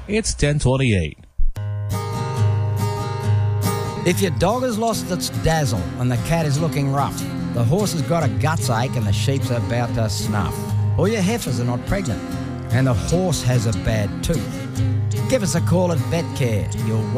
It's 10:28. If your dog has lost its dazzle and the cat is looking rough, the horse has got a guts ache and the sheep's about to snuff, or your heifers are not pregnant and the horse has a bad tooth, give us a call at VetCare. You'll